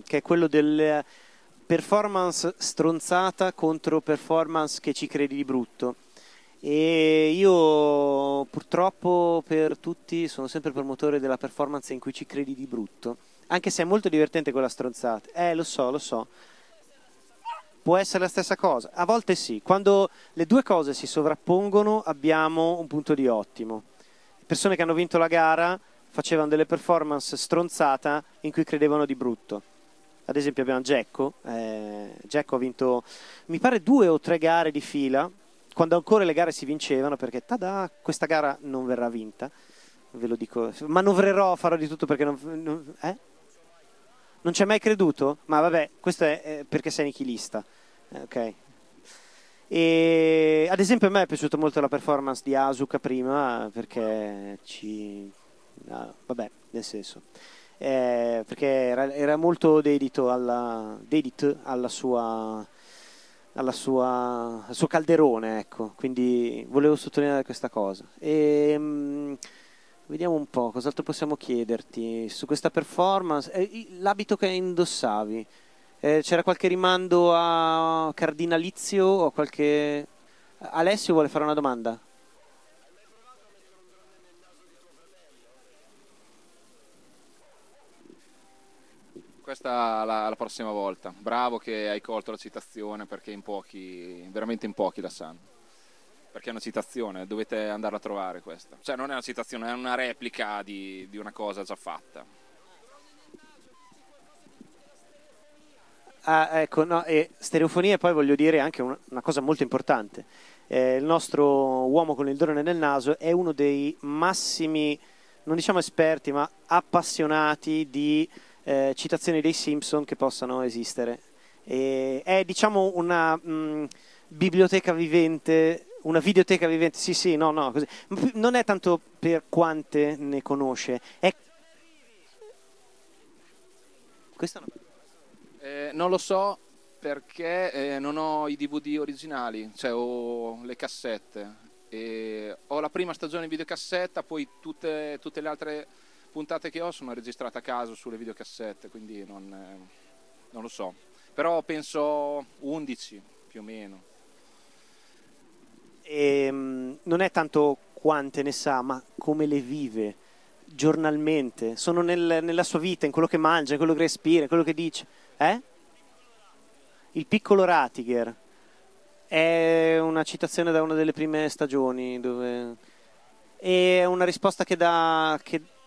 che è quello del performance stronzata contro performance che ci credi di brutto. E io purtroppo per tutti sono sempre promotore della performance in cui ci credi di brutto, anche se è molto divertente quella stronzata. Lo so. Può essere la stessa cosa, a volte sì. Quando le due cose si sovrappongono abbiamo un punto di ottimo. Persone che hanno vinto la gara facevano delle performance stronzata in cui credevano di brutto. Ad esempio abbiamo Gecko. Gecko ha vinto, mi pare, 2 o 3 gare di fila, quando ancora le gare si vincevano, perché tada, questa gara non verrà vinta, ve lo dico, manovrerò, farò di tutto perché non ci hai mai creduto? Ma vabbè, questo è perché sei nichilista. Ok. E ad esempio a me è piaciuta molto la performance di Asuka prima, perché vabbè, nel senso, perché era molto dedito al suo calderone, ecco, quindi volevo sottolineare questa cosa. Vediamo un po', cos'altro possiamo chiederti su questa performance. L'abito che indossavi, c'era qualche rimando a Cardinalizio o qualche... Alessio vuole fare una domanda? Questa la prossima volta. Bravo che hai colto la citazione, perché in pochi, veramente in pochi la sanno. Perché è una citazione, dovete andarla a trovare questa. Cioè non è una citazione, è una replica di una cosa già fatta. Ecco, no, e stereofonia poi voglio dire anche una cosa molto importante. Il nostro uomo con il drone nel naso è uno dei massimi, non diciamo esperti, ma appassionati di citazioni dei Simpson che possano esistere. È diciamo una biblioteca vivente, una videoteca vivente, sì, no, così. Non è tanto per quante ne conosce, è... Questa è una... Non lo so perché non ho i DVD originali, cioè ho le cassette. Ho la prima stagione in videocassetta, poi tutte le altre puntate che ho sono registrate a caso sulle videocassette, quindi non lo so. Però penso 11 più o meno. Non è tanto quante ne sa, ma come le vive giornalmente. Sono nella sua vita, in quello che mangia, in quello che respira, quello che dice. Il piccolo Ratiger è una citazione da una delle prime stagioni dove... è una risposta che dà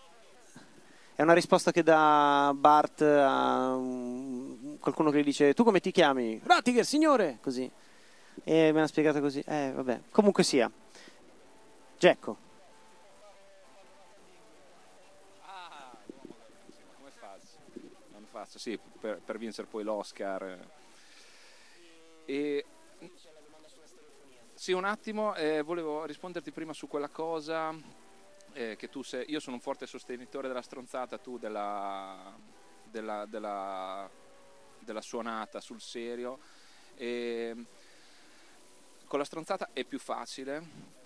Bart a qualcuno che gli dice: tu come ti chiami? Ratiger, signore! Così. E me l'ha spiegata così. Vabbè. Comunque sia. Gecko. Come faccio? Non faccio, sì, per vincere poi l'Oscar. Sì, un attimo, volevo risponderti prima su quella cosa che tu sei. Io sono un forte sostenitore della stronzata, tu della suonata sul serio. Con la stronzata è più facile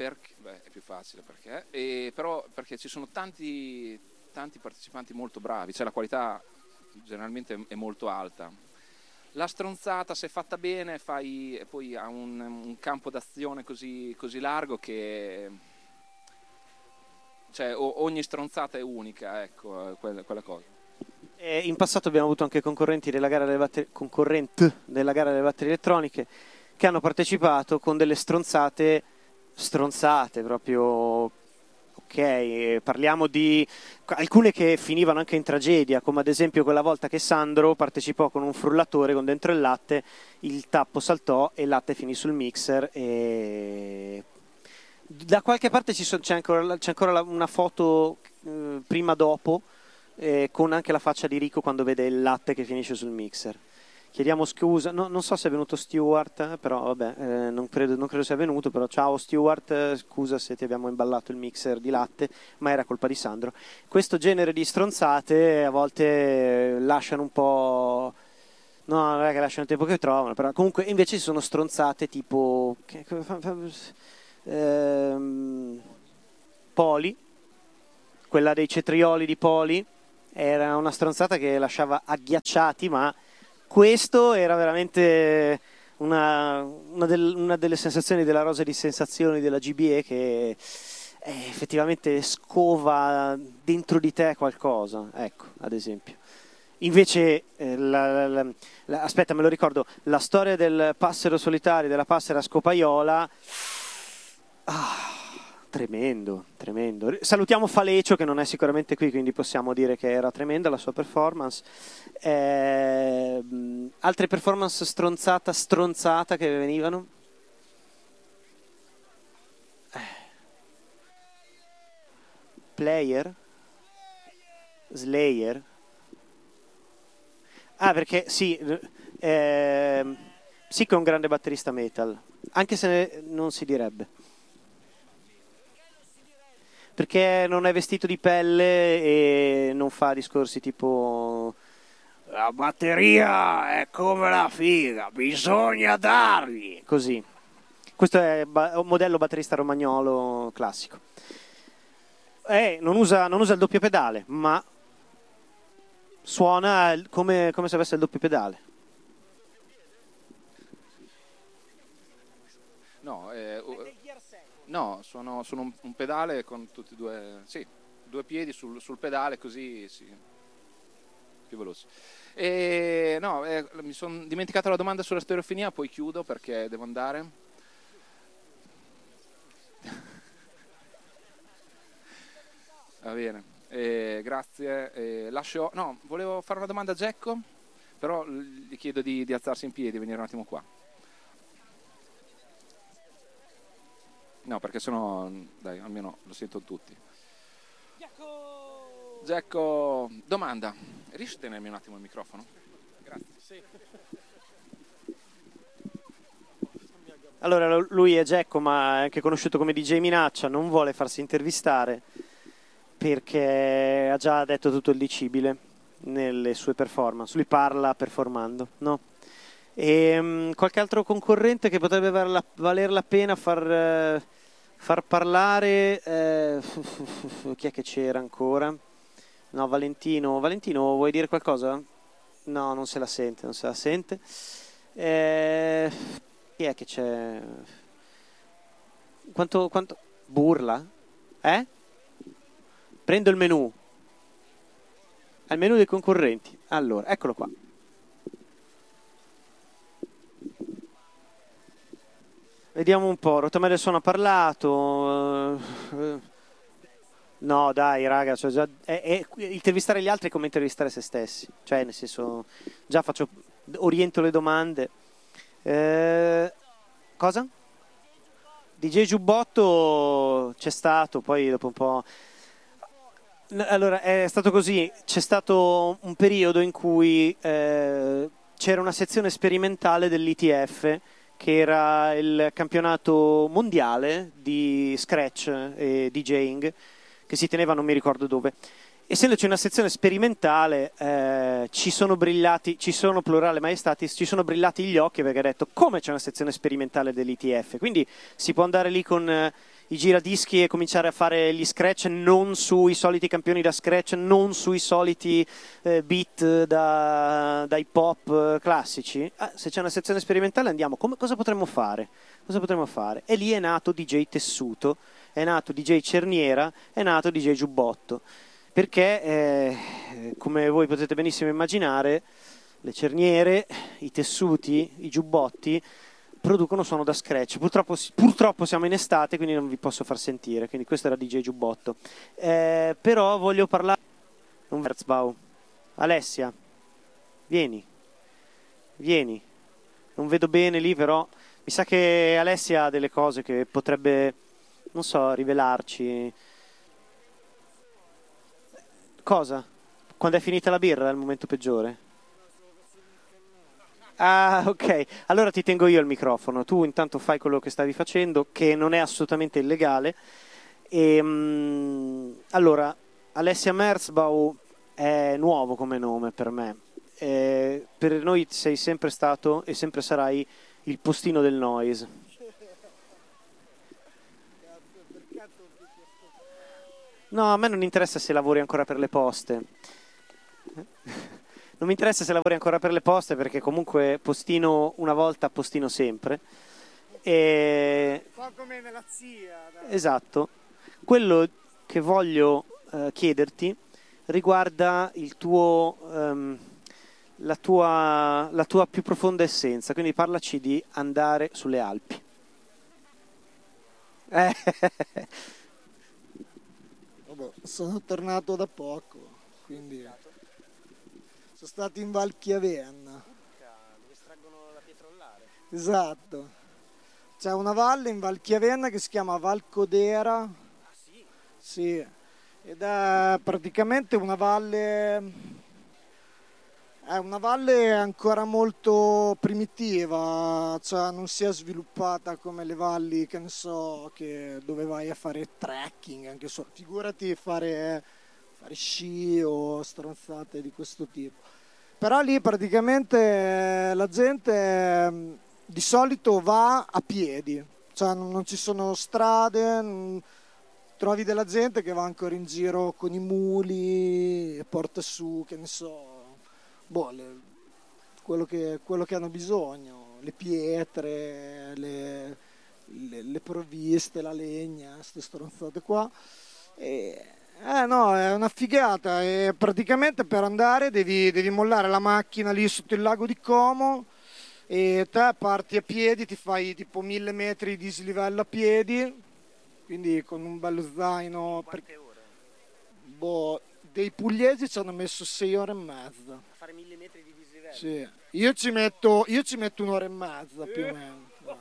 perché però perché ci sono tanti partecipanti molto bravi, cioè la qualità generalmente è molto alta. La stronzata, se fatta bene, poi ha un campo d'azione così largo che, cioè, ogni stronzata è unica, ecco, quella cosa. In passato abbiamo avuto anche concorrenti della gara delle batterie elettroniche che hanno partecipato con delle stronzate proprio. Ok, parliamo di alcune che finivano anche in tragedia, come ad esempio quella volta che Sandro partecipò con un frullatore con dentro il latte, il tappo saltò e il latte finì sul mixer. E da qualche parte c'è ancora una foto prima dopo, con anche la faccia di Rico quando vede il latte che finisce sul mixer. Chiediamo scusa, non so se è venuto Stewart, però vabbè, non credo sia venuto, però ciao Stewart, scusa se ti abbiamo imballato il mixer di latte, ma era colpa di Sandro. Questo genere di stronzate a volte lasciano un po'... No, non è che lasciano il tempo che trovano, però comunque invece ci sono stronzate tipo... Poli, quella dei cetrioli di Poli, era una stronzata che lasciava agghiacciati, ma questo era veramente una delle sensazioni della rosa di sensazioni della GBE che effettivamente scova dentro di te qualcosa, ecco, ad esempio. Invece, aspetta, me lo ricordo, la storia del passero solitario, della passera scopaiola, tremendo, tremendo. Salutiamo Falecio che non è sicuramente qui, quindi possiamo dire che era tremenda la sua performance. Altre performance stronzata che venivano? Player? Slayer? Ah, perché sì, sì che è un grande batterista metal, anche se non si direbbe. Perché non è vestito di pelle e non fa discorsi tipo la batteria è come la figa, bisogna dargli. Così. Questo è un modello batterista romagnolo classico. Non usa il doppio pedale, ma suona come se avesse il doppio pedale. No, sono un pedale con tutti e due, sì, due piedi sul pedale, così sì, più veloce. Mi sono dimenticato la domanda sulla stereofonia, poi chiudo perché devo andare. Va bene, grazie. Volevo fare una domanda a Gecko, però gli chiedo di alzarsi in piedi e venire un attimo qua. No, perché sennò, dai, almeno lo sentono tutti. Gecko, domanda. Riesci a tenermi un attimo il microfono? Grazie. Sì. Allora, lui è Gecko, ma è anche conosciuto come DJ Minaccia, non vuole farsi intervistare perché ha già detto tutto il dicibile nelle sue performance. Lui parla performando, no? E qualche altro concorrente che potrebbe valer la pena far parlare, chi è che c'era ancora? No, Valentino, vuoi dire qualcosa? No, non se la sente. Chi è che c'è? Quanto burla? Prendo il menù. Al menù dei concorrenti. Allora, eccolo qua. Vediamo un po', Rotomare del Suono ha parlato. No, dai, raga, cioè intervistare gli altri è come intervistare se stessi. Cioè, nel senso, già oriento le domande. Cosa? DJ Giubbotto c'è stato, poi dopo un po'... Allora, è stato così, c'è stato un periodo in cui c'era una sezione sperimentale dell'ITF, che era il campionato mondiale di scratch e DJing, che si teneva non mi ricordo dove. Essendoci una sezione sperimentale, ci sono plurale maestatis, ci sono brillati gli occhi perché ha detto come c'è una sezione sperimentale dell'ITF, quindi si può andare lì con i giradischi e cominciare a fare gli scratch non sui soliti campioni da scratch, non sui soliti beat da hip hop classici. Se c'è una sezione sperimentale andiamo, cosa potremmo fare? E lì è nato DJ Tessuto, è nato DJ Cerniera, è nato DJ Giubbotto. Perché, come voi potete benissimo immaginare, le cerniere, i tessuti, i giubbotti producono suono da scratch. Purtroppo siamo in estate, quindi non vi posso far sentire, quindi questo era DJ Giubbotto. Però voglio parlare di un Herzbau. Alessia, vieni. Non vedo bene lì, però mi sa che Alessia ha delle cose che potrebbe, non so, rivelarci. Cosa? Quando è finita la birra è il momento peggiore? Ah, ok. Allora ti tengo io il microfono. Tu intanto fai quello che stavi facendo, che non è assolutamente illegale. Allora, Alessia Merzbau è nuovo come nome per me. Per noi sei sempre stato e sempre sarai il postino del noise. No, a me non interessa se lavori ancora per le poste. Non mi interessa se lavori ancora per le poste, perché comunque postino una volta, postino sempre. Un po' come nella zia. Dai. Esatto. Quello che voglio chiederti riguarda il tuo, la tua più profonda essenza. Quindi parlaci di andare sulle Alpi. Vabbè, sono tornato da poco, quindi sono stato in Val Chiavenna. Dove estraggono la pietrollare. Esatto. C'è una valle in Val Chiavenna che si chiama Val Codera. Ah sì? Sì, ed è praticamente è una valle ancora molto primitiva, cioè non si è sviluppata come le valli, che ne so, dove vai a fare trekking, anche figurati fare sci o stronzate di questo tipo. Però lì praticamente la gente di solito va a piedi, cioè non ci sono strade, trovi della gente che va ancora in giro con i muli e porta su, che ne so, quello che hanno bisogno, le pietre, le provviste, la legna, queste stronzate qua. No, è una figata e praticamente per andare devi mollare la macchina lì sotto il lago di Como e te parti a piedi, ti fai tipo 1000 metri di dislivello a piedi, quindi con un bello zaino. Quante ore? Dei pugliesi ci hanno messo 6 ore e mezza. A fare 1000 metri di dislivello? Sì, io ci metto 1 ora e mezza più o meno.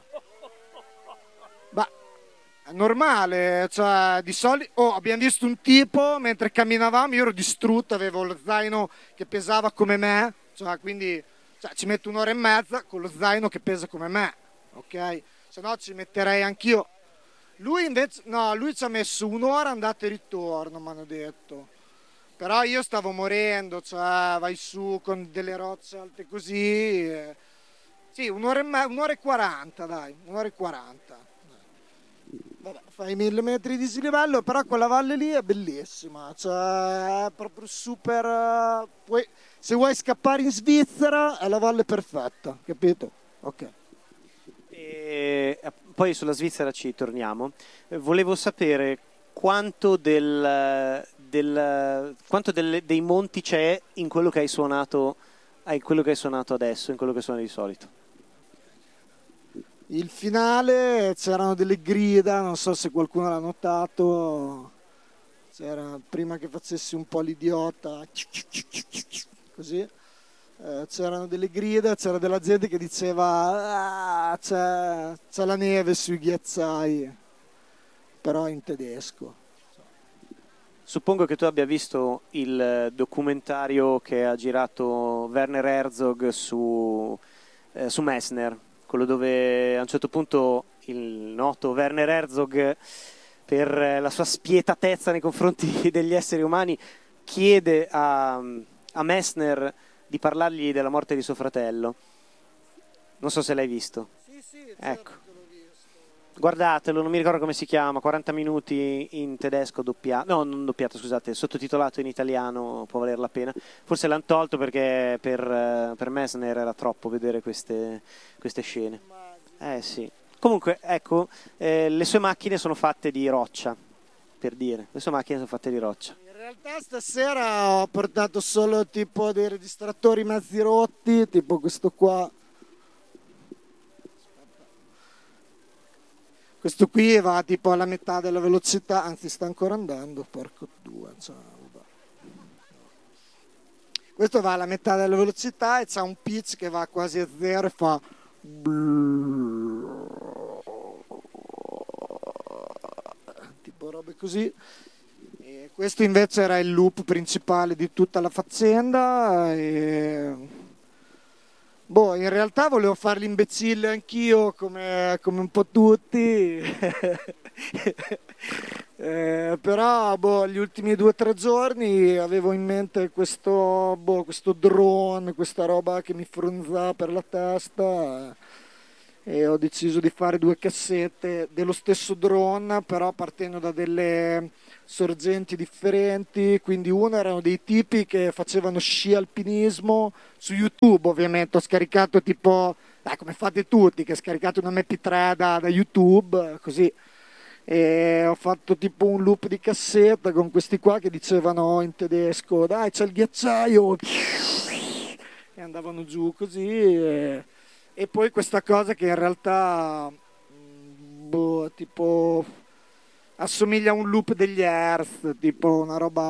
Beh, è normale, cioè di solito abbiamo visto un tipo mentre camminavamo, io ero distrutto, avevo lo zaino che pesava come me, quindi ci metto 1 ora e mezza con lo zaino che pesa come me, ok? Se no ci metterei anch'io. Lui invece, no, lui ci ha messo 1 ora andata e ritorno, mi hanno detto. Però io stavo morendo, cioè vai su con delle rocce alte così. Sì, 1 ora e 40, dai, 1 ora e 40. Vabbè, fai 1000 metri di dislivello, però quella valle lì è bellissima, cioè è proprio super. Se vuoi scappare in Svizzera è la valle perfetta, capito? Ok. E poi sulla Svizzera ci torniamo. Volevo sapere quanto dei monti c'è in quello che hai suonato adesso, in quello che suoni di solito. Il finale c'erano delle grida, non so se qualcuno l'ha notato, prima che facessi un po' l'idiota, così, c'erano delle grida, c'era della gente che diceva c'è la neve sui ghiacciai, però in tedesco. Suppongo che tu abbia visto il documentario che ha girato Werner Herzog su Messner, quello dove a un certo punto il noto Werner Herzog, per la sua spietatezza nei confronti degli esseri umani, chiede a Messner di parlargli della morte di suo fratello. Non so se l'hai visto. Sì, certo, ecco. che l'ho visto. Guardatelo, non mi ricordo come si chiama, 40 minuti in tedesco doppiato, no, non doppiato, scusate, sottotitolato in italiano, può valer la pena. Forse l'hanno tolto perché per Messner era troppo vedere queste scene. Sì. Comunque, ecco, le sue macchine sono fatte di roccia, per dire. Le sue macchine sono fatte di roccia. In realtà stasera ho portato solo tipo dei registratori mezzi rotti, tipo questo qua. Questo qui va tipo alla metà della velocità, anzi sta ancora andando, porco due. Questo va alla metà della velocità e c'ha un pitch che va quasi a zero e fa... tipo robe così. E questo invece era il loop principale di tutta la faccenda. In realtà volevo fare l'imbecille anch'io come un po' tutti. Però gli ultimi 2 o 3 giorni avevo in mente questo drone, questa roba che mi fronzava per la testa e ho deciso di fare 2 cassette dello stesso drone, però partendo da delle sorgenti differenti. Quindi uno erano dei tipi che facevano sci alpinismo su YouTube, ovviamente ho scaricato tipo, come fate tutti, che scaricate un MP3 da YouTube, così. E ho fatto tipo un loop di cassetta con questi qua che dicevano in tedesco, dai c'è il ghiacciaio, e andavano giù così. E poi questa cosa che in realtà tipo assomiglia a un loop degli Earth, tipo una roba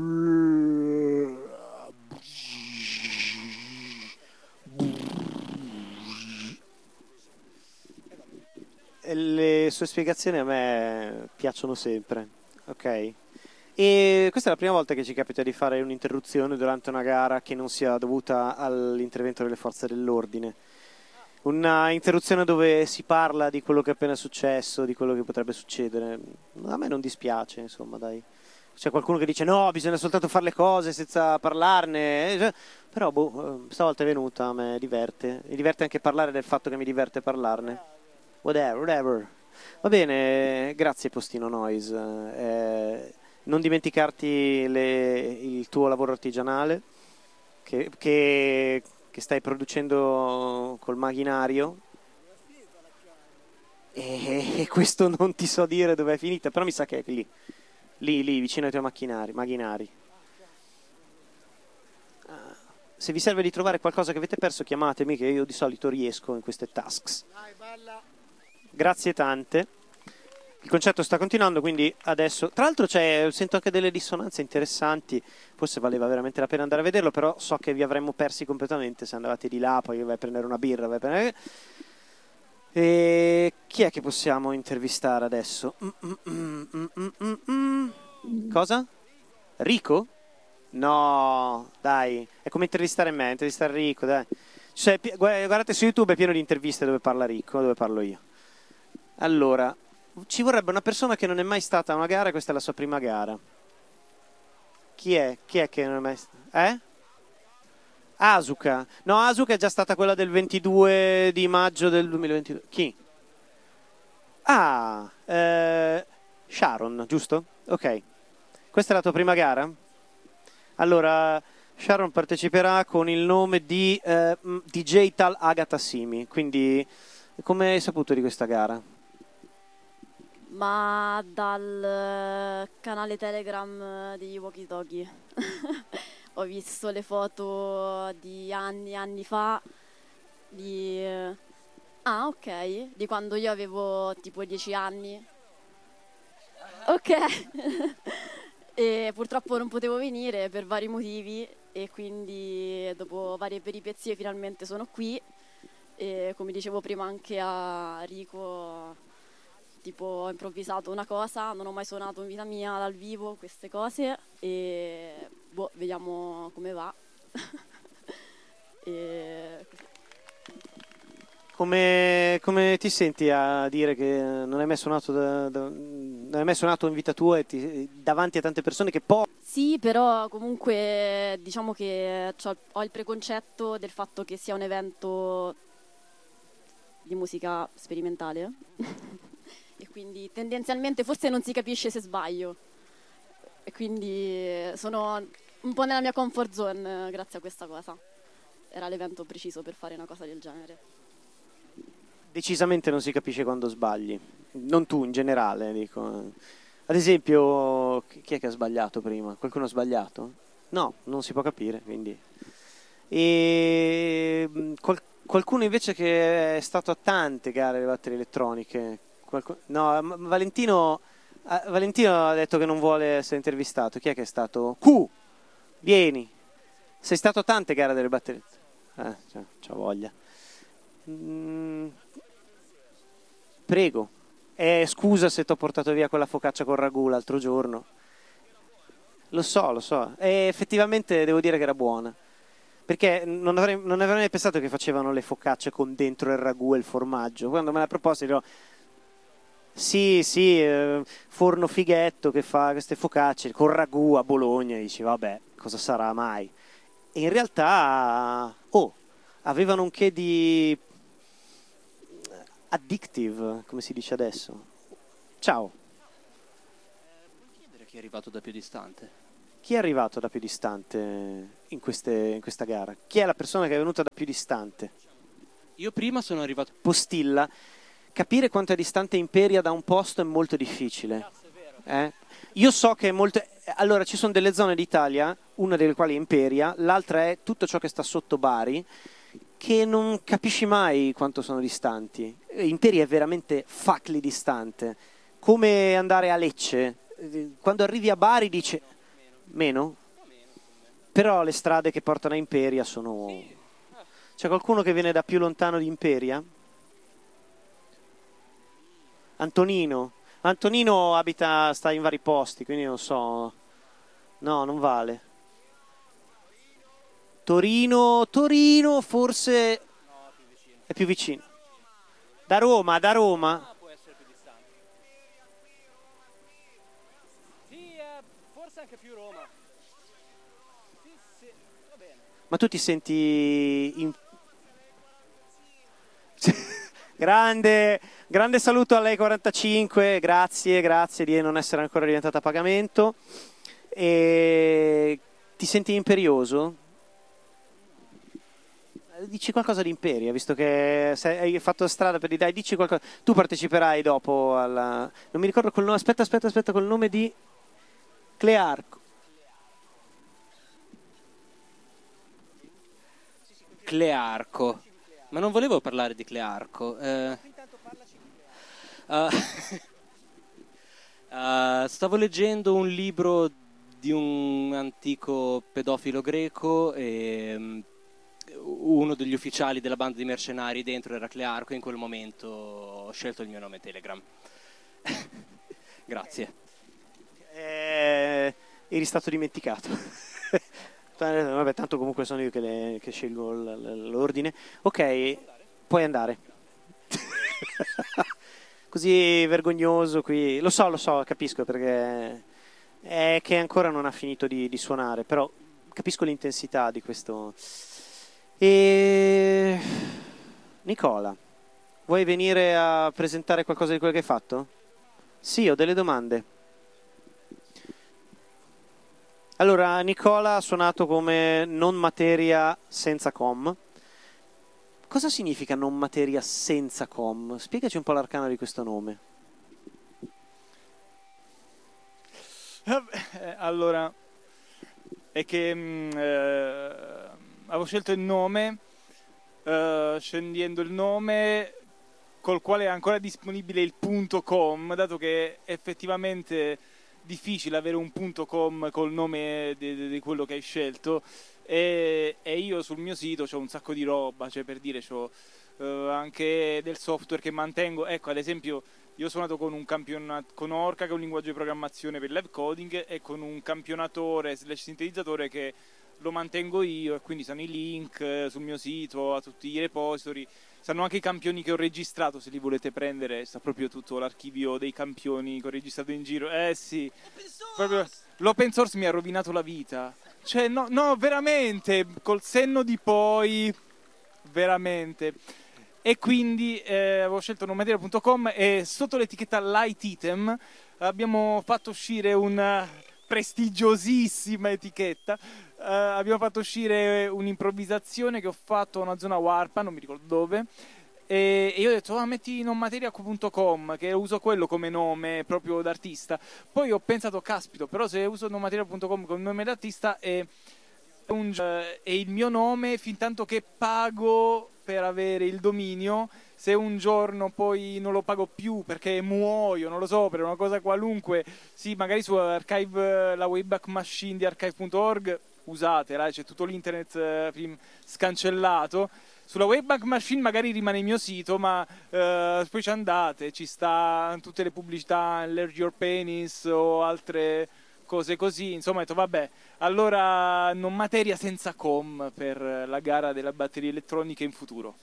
Le sue spiegazioni a me piacciono sempre, ok? E questa è la prima volta che ci capita di fare un'interruzione durante una gara che non sia dovuta all'intervento delle forze dell'ordine. Una interruzione dove si parla di quello che è appena successo, di quello che potrebbe succedere. A me non dispiace, insomma, dai. C'è qualcuno che dice no, bisogna soltanto fare le cose senza parlarne. Però, stavolta è venuta, a me diverte. Mi diverte anche parlare del fatto che mi diverte parlarne. Whatever. Va bene, grazie Postino Noise. Non dimenticarti il tuo lavoro artigianale che stai producendo col macchinario. E questo non ti so dire dove è finita, però mi sa che è lì vicino ai tuoi macchinari. Se vi serve di trovare qualcosa che avete perso, chiamatemi, che io di solito riesco in queste tasks. Grazie tante. Il concerto sta continuando, quindi adesso... Tra l'altro sento anche delle dissonanze interessanti, forse valeva veramente la pena andare a vederlo, però so che vi avremmo persi completamente se andavate di là, poi vai a prendere una birra, E chi è che possiamo intervistare adesso? Cosa? Rico? No, dai, è come intervistare me, intervistare Rico, dai. Cioè, guardate su YouTube, è pieno di interviste dove parla Rico, dove parlo io. Allora, ci vorrebbe una persona che non è mai stata a una gara, questa è la sua prima gara. Chi è? Chi è che non è mai stata? Asuka. No, Asuka è già stata quella del 22 di maggio del 2022. Chi? Sharon, giusto? Ok. Questa è la tua prima gara? Allora, Sharon parteciperà con il nome di DJ Tal Agatha Simi. Quindi, come hai saputo di questa gara? Ma dal canale Telegram di Walkie Talkie. Ho visto le foto di anni e anni fa ok, di quando io avevo tipo 10 anni. Ok. E purtroppo non potevo venire per vari motivi e quindi dopo varie peripezie finalmente sono qui e come dicevo prima anche a Rico, tipo ho improvvisato una cosa, non ho mai suonato in vita mia dal vivo queste cose e vediamo come va. E così. Come ti senti a dire che non hai mai suonato, non hai mai suonato in vita tua e davanti a tante persone che poi... Sì, però comunque diciamo che ho il preconcetto del fatto che sia un evento di musica sperimentale e quindi tendenzialmente forse non si capisce se sbaglio e quindi sono un po' nella mia comfort zone grazie a questa cosa. Era l'evento preciso per fare una cosa del genere. Decisamente non si capisce quando sbagli, non tu in generale, dico. Ad esempio, chi è che ha sbagliato prima? Qualcuno ha sbagliato? No, non si può capire, quindi. E qualcuno invece che è stato a tante gare alle batterie elettroniche. No, Valentino ha detto che non vuole essere intervistato. Chi è che è stato? Vieni. Sei stato a tante gare delle batterie. C'ha voglia. Prego. Scusa se ti ho portato via quella focaccia con ragù l'altro giorno. Lo so. E effettivamente devo dire che era buona. Perché non avrei mai pensato che facevano le focacce con dentro il ragù e il formaggio. Quando me l'ha proposto dirò sì, forno fighetto che fa queste focacce con ragù a Bologna. E dici vabbè, cosa sarà mai? E in realtà avevano un che di addictive, come si dice adesso. Ciao. Puoi chiedere chi è arrivato da più distante? Chi è arrivato da più distante in questa gara? Chi è la persona che è venuta da più distante? Io prima sono arrivato... Postilla. Capire quanto è distante Imperia da un posto è molto difficile. Io so che è molto... Allora, ci sono delle zone d'Italia, una delle quali è Imperia, l'altra è tutto ciò che sta sotto Bari, che non capisci mai quanto sono distanti. Imperia è veramente facli distante. Come andare a Lecce. Quando arrivi a Bari dice... Meno? Però le strade che portano a Imperia sono... C'è qualcuno che viene da più lontano di Imperia? Antonino. Antonino sta in vari posti, quindi non so. No, non vale. Torino forse è più vicino. Da Roma. Può essere più distante. Sì, forse anche più Roma. Sì, va bene. Ma tu ti senti... Grande saluto a lei 45, grazie di non essere ancora diventata a pagamento. E ti senti imperioso? Dici qualcosa di Imperia, visto che hai fatto strada per dai, dici qualcosa. Tu parteciperai dopo alla... Non mi ricordo col nome, aspetta, col nome di Clearco. Clearco. Ma non volevo parlare di Clearco. Stavo leggendo un libro di un antico pedofilo greco e uno degli ufficiali della banda di mercenari dentro era Clearco e in quel momento ho scelto il mio nome Telegram. Grazie. Eri stato dimenticato. Vabbè, tanto comunque sono io che scelgo l'ordine. Ok, puoi andare. Così vergognoso qui. Lo so, capisco perché è che ancora non ha finito di suonare, però capisco l'intensità di questo. E Nicola, vuoi venire a presentare qualcosa di quello che hai fatto? Sì, ho delle domande. Allora, Nicola ha suonato come non materia senza com. Cosa significa non materia senza com? Spiegaci un po' l'arcano di questo nome. Allora, è che avevo scelto il nome, scegliendo il nome col quale è ancora disponibile il .com, dato che effettivamente difficile avere un .com col nome di quello che hai scelto e io sul mio sito c'ho un sacco di roba, cioè per dire c'ho anche del software che mantengo, ecco ad esempio io ho suonato con un campionato con Orca che è un linguaggio di programmazione per live coding e con un campionatore / sintetizzatore che lo mantengo io e quindi sono i link sul mio sito a tutti i repository. Stanno anche i campioni che ho registrato, se li volete prendere, sta proprio tutto l'archivio dei campioni che ho registrato in giro. Sì, proprio l'open source mi ha rovinato la vita. Cioè, no, veramente, col senno di poi, veramente. E quindi avevo scelto nomateria.com e sotto l'etichetta Light Item abbiamo fatto uscire una prestigiosissima etichetta. Abbiamo fatto uscire un'improvvisazione che ho fatto a una zona Warpa, non mi ricordo dove, e io ho detto metti nonmateria.com, che uso quello come nome proprio d'artista. Poi ho pensato caspito, però se uso nonmateria.com come nome d'artista è il mio nome fin tanto che pago per avere il dominio. Se un giorno poi non lo pago più perché muoio, non lo so, per una cosa qualunque, sì, magari su Archive, la Wayback Machine di archive.org usatela, c'è tutto l'internet scancellato. Sulla Wayback Machine magari rimane il mio sito, ma poi ci andate, ci sta tutte le pubblicità, Enlarge Your Penis o altre cose così. Insomma, ho detto vabbè, allora non materia senza com per la gara della batteria elettronica in futuro.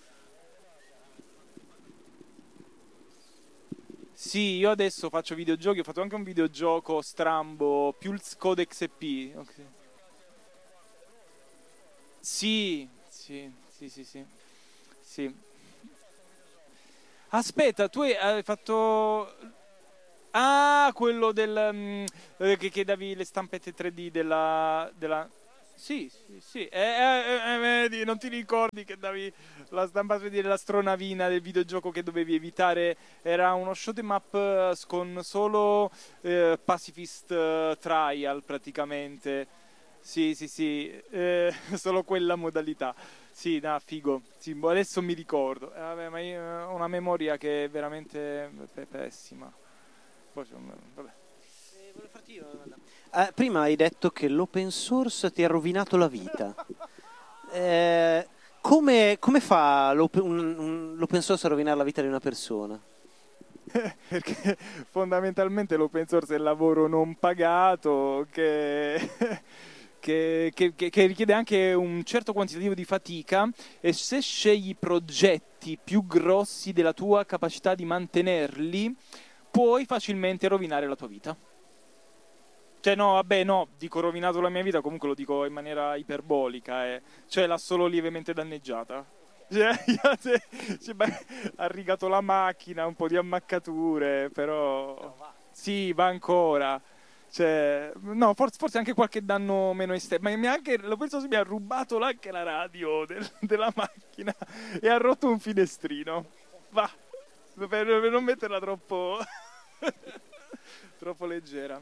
Sì, io adesso faccio videogiochi, ho fatto anche un videogioco strambo, Pulse Codex EP. Okay. Sì. Aspetta, tu hai fatto... Ah, quello del... che davi le stampette 3D della... Sì. Vedi, non ti ricordi che davi la stampa 3D dell'astronavina del videogioco che dovevi evitare? Era uno shoot 'em up con solo pacifist trial praticamente. Sì, solo quella modalità. Sì, figo. Sì, adesso mi ricordo. Vabbè, ma io ho una memoria che è veramente pessima. Poi, vabbè. Volevo farti io una domanda. Prima hai detto che l'open source ti ha rovinato la vita. Come fa l'open source a rovinare la vita di una persona? Perché fondamentalmente l'open source è il lavoro non pagato che richiede anche un certo quantitativo di fatica, e se scegli progetti più grossi della tua capacità di mantenerli, puoi facilmente rovinare la tua vita. Cioè no, dico rovinato la mia vita, comunque lo dico in maniera iperbolica, cioè l'ha solo lievemente danneggiata. Ha rigato la macchina, un po' di ammaccature, però sì, va ancora. Cioè, no, forse anche qualche danno meno esterno, ma lo penso se mi ha rubato anche la radio della macchina e ha rotto un finestrino. Va, per non metterla troppo troppo leggera.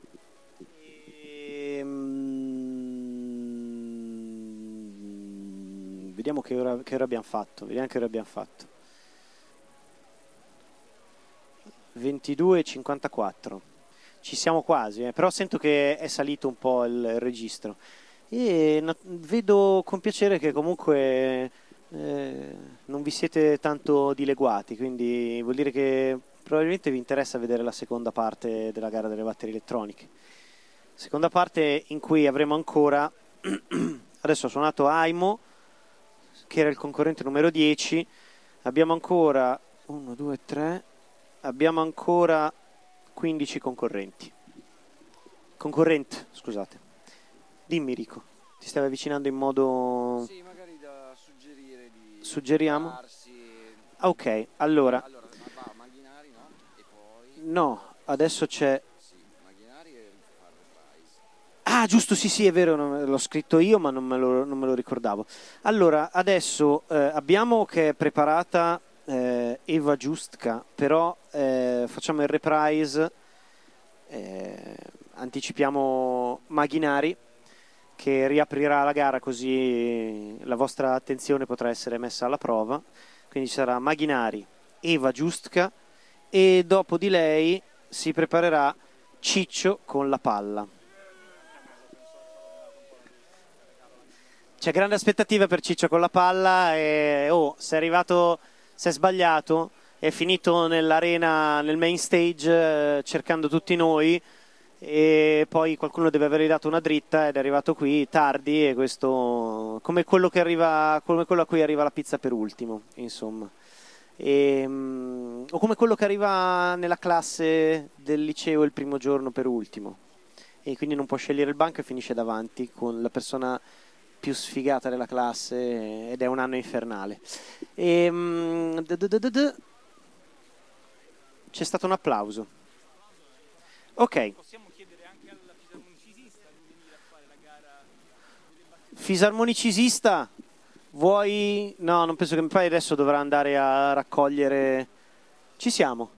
Vediamo che ora abbiamo fatto. 22:54. Ci siamo quasi, però sento che è salito un po' il registro. E vedo con piacere che comunque non vi siete tanto dileguati, quindi vuol dire che probabilmente vi interessa vedere la seconda parte della gara delle batterie elettroniche. Seconda parte in cui avremo ancora, adesso ho suonato Aimo, che era il concorrente numero 10, abbiamo ancora 1, 2, 3, abbiamo ancora 15 concorrenti. Concorrente, scusate. Dimmi Rico, ti stai avvicinando in modo... Sì, magari da suggerire di... Suggeriamo? Ok, allora... Macchinari, no? E poi... No, adesso c'è... Macchinari e Farfrise. Ah, giusto, sì, è vero, l'ho scritto io, ma non me lo ricordavo. Allora, adesso abbiamo che è preparata Eva Giustka, però facciamo il reprise, anticipiamo Macchinari, che riaprirà la gara, così la vostra attenzione potrà essere messa alla prova. Quindi sarà Macchinari, Eva Giustka, e dopo di lei si preparerà Ciccio con la palla. C'è grande aspettativa per Ciccio con la palla e se è sbagliato, è finito nell'arena, nel main stage, cercando tutti noi, e poi qualcuno deve avergli dato una dritta ed è arrivato qui tardi, e questo come quello a cui arriva la pizza per ultimo, insomma. O come quello che arriva nella classe del liceo il primo giorno per ultimo, e quindi non può scegliere il banco e finisce davanti con la persona più sfigata della classe, ed è un anno infernale. C'è stato un applauso. Ok. Possiamo chiedere anche alla fisarmonicista di venire a fare la gara. Fisarmonicista, vuoi? No, non penso che poi adesso dovrà andare a raccogliere. Ci siamo.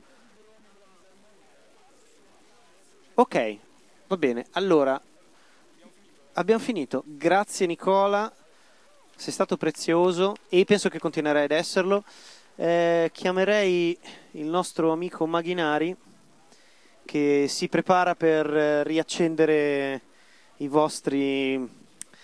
Ok, va bene. Allora, abbiamo finito. Grazie Nicola, sei stato prezioso e penso che continuerai ad esserlo. Chiamerei il nostro amico Macchinari, che si prepara per riaccendere i vostri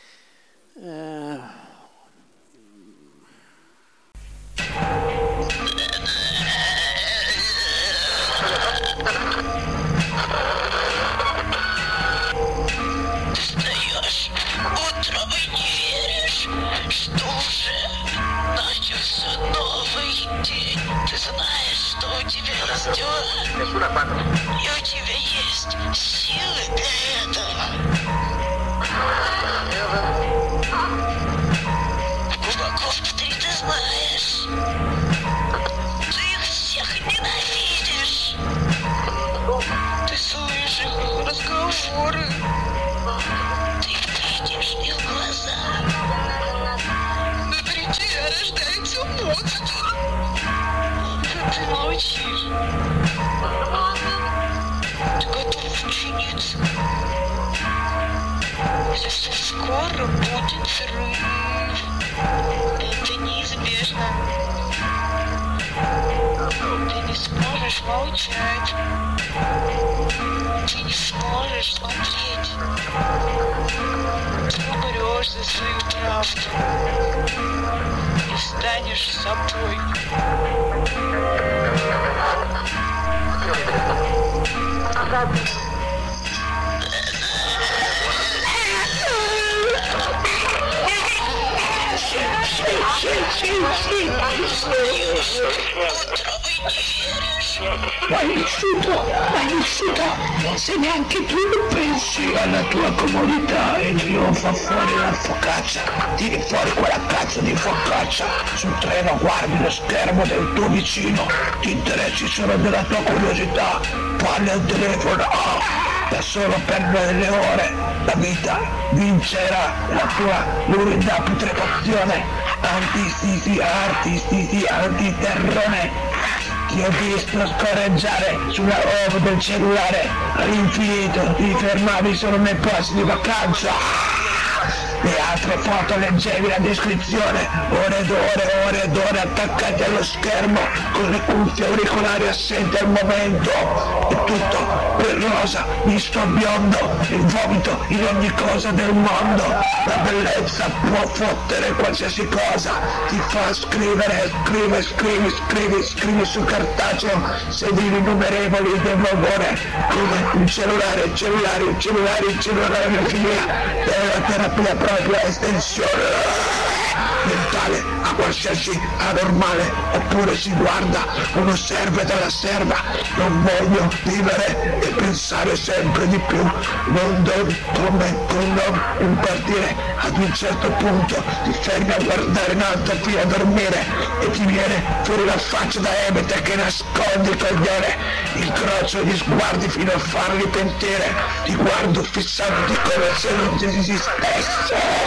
Встаешь утром и не веришь, что уже начался новый день. Ты знаешь, что у тебя есть дела, и у тебя есть силы для этого. Глубоко внутри ты знаешь, ты их тебя рождается монстр. Ты молчишь. Ты готов учиниться. Совсем скоро будет взрыв. Это неизбежно. Ты не сможешь молчать. Ты не сможешь смотреть. Ты умрешь за свою правду. И станешь собой. Ma hai vissuto, se neanche tu pensi alla tua comodità e Dio fa fuori la focaccia, tiri fuori quella cazzo di focaccia, sul treno guardi lo schermo del tuo vicino, ti interessi solo della tua curiosità, parli al telefono, da solo perdere le ore, la vita vincerà la tua lurida putrefazione, antiterrone. Ti ho visto scorreggiare sulla home del cellulare all'infinito, ti fermavi solo nei posti di vacanza. Le altre foto leggevi la descrizione, ore ed ore attaccati allo schermo con le cuffie auricolari assenti al momento. E tutto quel rosa, misto biondo, il vomito in ogni cosa del mondo. La bellezza può fottere qualsiasi cosa, ti fa scrivere, scrivi su cartaceo, sedili innumerevoli del vagone, come un cellulare, filia, è la terapia propria estensione mentale a qualsiasi anormale, oppure si guarda, uno serve dalla serva, non voglio vivere e pensare sempre di più, non impartire, ad un certo punto ti fermi a guardare in alto fino a dormire e ti viene fuori la faccia da ebete che nascondi il coglione, incrocio gli sguardi fino a farli pentire, ti guardo fissandoti come se non ti esistesse.